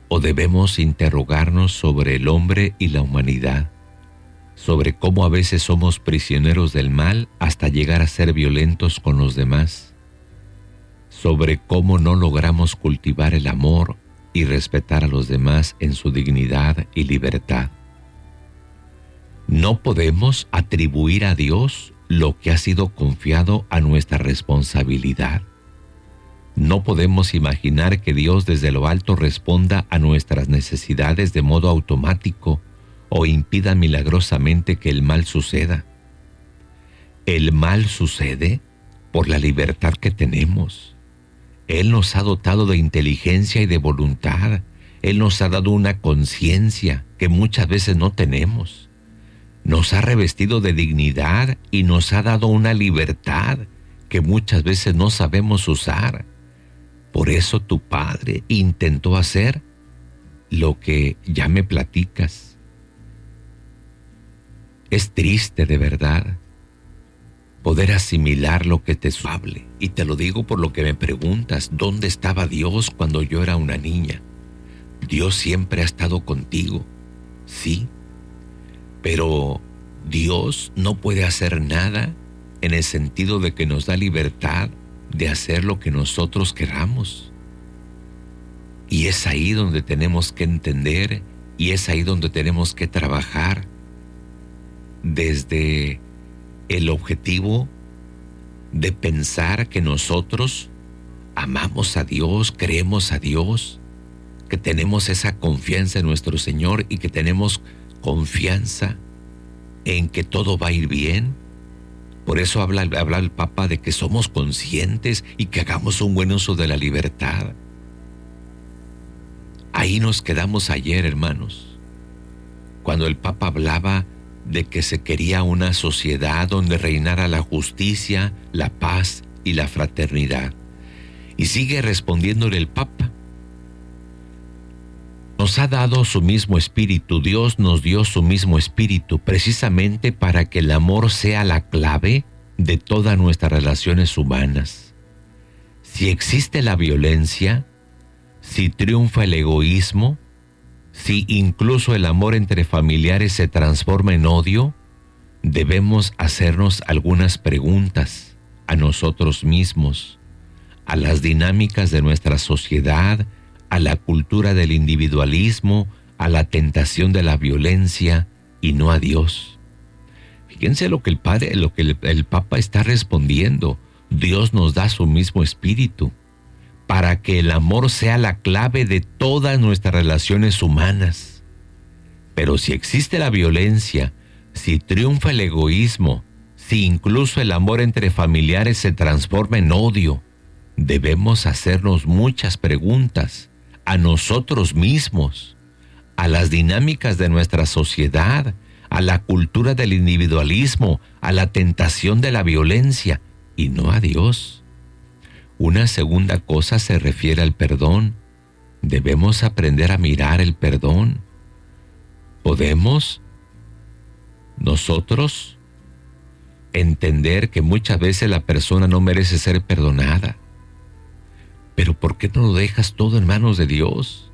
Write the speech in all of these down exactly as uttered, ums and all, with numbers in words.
¿O debemos interrogarnos sobre el hombre y la humanidad? Sobre cómo a veces somos prisioneros del mal hasta llegar a ser violentos con los demás. Sobre cómo no logramos cultivar el amor y respetar a los demás en su dignidad y libertad. No podemos atribuir a Dios lo que ha sido confiado a nuestra responsabilidad. No podemos imaginar que Dios desde lo alto responda a nuestras necesidades de modo automático o impida milagrosamente que el mal suceda. El mal sucede por la libertad que tenemos. Él nos ha dotado de inteligencia y de voluntad. Él nos ha dado una conciencia que muchas veces no tenemos. Nos ha revestido de dignidad y nos ha dado una libertad que muchas veces no sabemos usar. Por eso tu padre intentó hacer lo que ya me platicas. Es triste de verdad poder asimilar lo que te hable. Y te lo digo por lo que me preguntas, ¿dónde estaba Dios cuando yo era una niña? Dios siempre ha estado contigo, sí, pero Dios no puede hacer nada en el sentido de que nos da libertad de hacer lo que nosotros queramos. Y es ahí donde tenemos que entender y es ahí donde tenemos que trabajar desde el objetivo de pensar que nosotros amamos a Dios, creemos a Dios, que tenemos esa confianza en nuestro Señor y que tenemos confianza en que todo va a ir bien. Por eso habla, habla el Papa de que somos conscientes y que hagamos un buen uso de la libertad. Ahí nos quedamos ayer, hermanos, cuando el Papa hablaba de que se quería una sociedad donde reinara la justicia, la paz y la fraternidad. Y sigue respondiéndole el Papa. Nos ha dado su mismo espíritu, Dios nos dio su mismo espíritu, precisamente para que el amor sea la clave de todas nuestras relaciones humanas. Si existe la violencia, si triunfa el egoísmo, si incluso el amor entre familiares se transforma en odio, debemos hacernos algunas preguntas a nosotros mismos, a las dinámicas de nuestra sociedad, a la cultura del individualismo, a la tentación de la violencia y no a Dios. Fíjense lo que el Padre, lo que el, el Papa está respondiendo. Dios nos da su mismo espíritu para que el amor sea la clave de todas nuestras relaciones humanas. Pero si existe la violencia, si triunfa el egoísmo, si incluso el amor entre familiares se transforma en odio, debemos hacernos muchas preguntas a nosotros mismos, a las dinámicas de nuestra sociedad, a la cultura del individualismo, a la tentación de la violencia y no a Dios. Una segunda cosa se refiere al perdón. Debemos aprender a mirar el perdón. ¿Podemos nosotros entender que muchas veces la persona no merece ser perdonada? Pero ¿por qué no lo dejas todo en manos de Dios?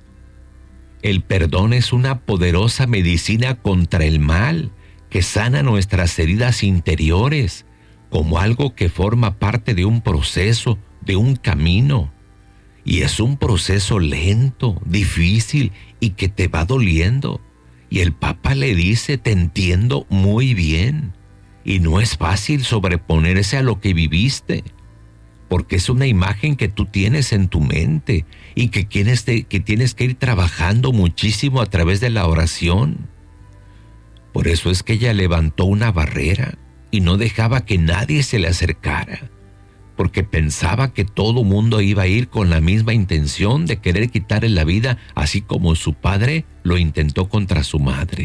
El perdón es una poderosa medicina contra el mal que sana nuestras heridas interiores como algo que forma parte de un proceso, de un camino. Y es un proceso lento, difícil y que te va doliendo. Y el Papa le dice, te entiendo muy bien. Y no es fácil sobreponerse a lo que viviste, porque es una imagen que tú tienes en tu mente y que tienes, de, que tienes que ir trabajando muchísimo a través de la oración. Por eso es que ella levantó una barrera y no dejaba que nadie se le acercara, porque pensaba que todo mundo iba a ir con la misma intención de querer quitarle la vida, así como su padre lo intentó contra su madre.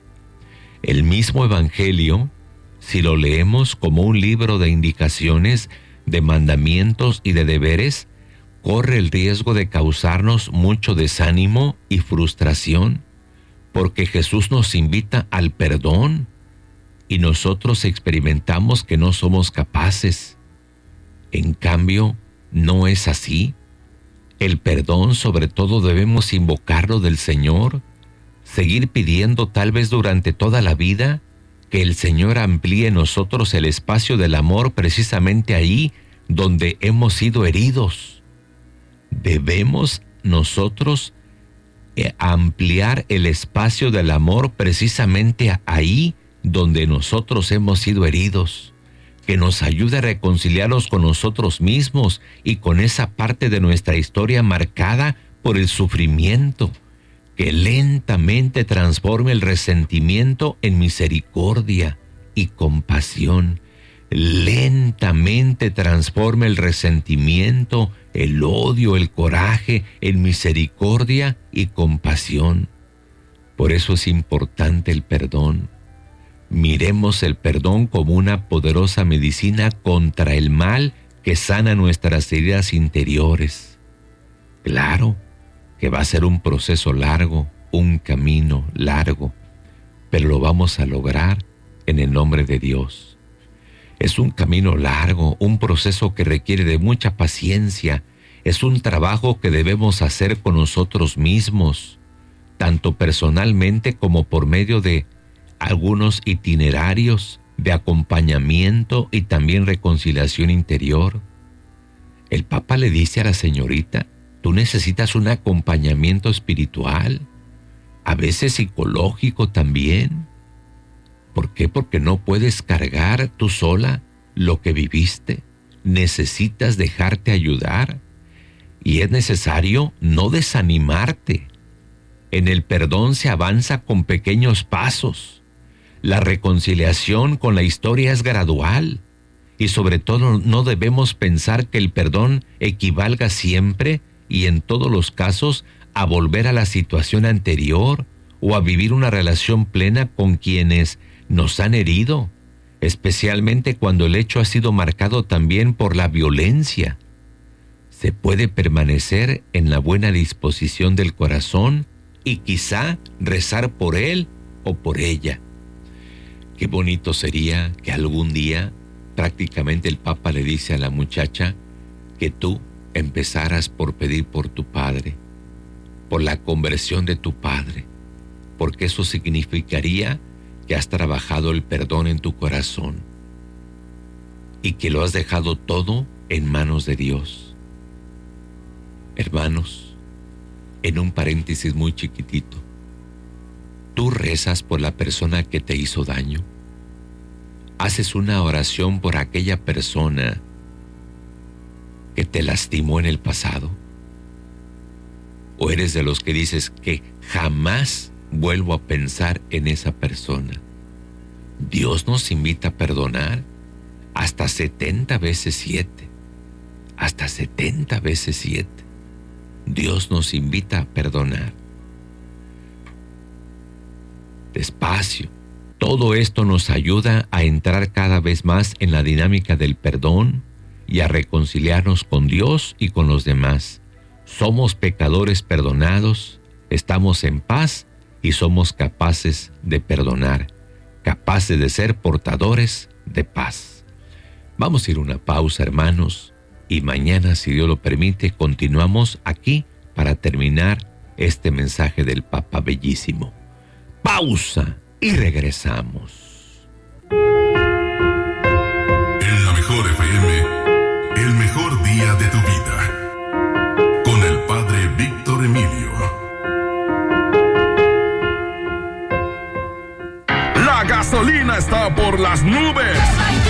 El mismo Evangelio, si lo leemos como un libro de indicaciones, de mandamientos y de deberes, corre el riesgo de causarnos mucho desánimo y frustración, porque Jesús nos invita al perdón y nosotros experimentamos que no somos capaces. En cambio, no es así. El perdón, sobre todo, debemos invocarlo del Señor, seguir pidiendo tal vez durante toda la vida que el Señor amplíe en nosotros el espacio del amor precisamente ahí donde hemos sido heridos. Debemos nosotros ampliar el espacio del amor precisamente ahí donde nosotros hemos sido heridos, que nos ayude a reconciliarnos con nosotros mismos y con esa parte de nuestra historia marcada por el sufrimiento, que lentamente transforme el resentimiento en misericordia y compasión. Lentamente transforme el resentimiento, el odio, el coraje en misericordia y compasión. Por eso es importante el perdón. Miremos el perdón como una poderosa medicina contra el mal que sana nuestras heridas interiores. Claro que va a ser un proceso largo, un camino largo, pero lo vamos a lograr en el nombre de Dios. Es un camino largo, un proceso que requiere de mucha paciencia. Es un trabajo que debemos hacer con nosotros mismos, tanto personalmente como por medio de algunos itinerarios de acompañamiento y también reconciliación interior. El Papa le dice a la señorita, tú necesitas un acompañamiento espiritual, a veces psicológico también. ¿Por qué? Porque no puedes cargar tú sola lo que viviste. Necesitas dejarte ayudar y es necesario no desanimarte. En el perdón se avanza con pequeños pasos. La reconciliación con la historia es gradual y sobre todo no debemos pensar que el perdón equivalga siempre y en todos los casos a volver a la situación anterior o a vivir una relación plena con quienes nos han herido, especialmente cuando el hecho ha sido marcado también por la violencia. Se puede permanecer en la buena disposición del corazón y quizá rezar por él o por ella. Qué bonito sería que algún día prácticamente el Papa le dice a la muchacha que tú empezaras por pedir por tu padre, por la conversión de tu padre, porque eso significaría que has trabajado el perdón en tu corazón y que lo has dejado todo en manos de Dios. Hermanos, en un paréntesis muy chiquitito, ¿tú rezas por la persona que te hizo daño? ¿Haces una oración por aquella persona que te lastimó en el pasado? ¿O eres de los que dices que jamás vuelvo a pensar en esa persona? Dios nos invita a perdonar hasta setenta veces siete. Hasta setenta veces siete. Dios nos invita a perdonar. Despacio. Todo esto nos ayuda a entrar cada vez más en la dinámica del perdón y a reconciliarnos con Dios y con los demás. Somos pecadores perdonados, estamos en paz y somos capaces de perdonar, capaces de ser portadores de paz. Vamos a ir a una pausa, hermanos, y mañana, si Dios lo permite, continuamos aquí para terminar este mensaje del Papa bellísimo. Pausa y regresamos. En la mejor F M, el mejor día de tu vida, con el Padre Víctor Emilio. La gasolina está por las nubes.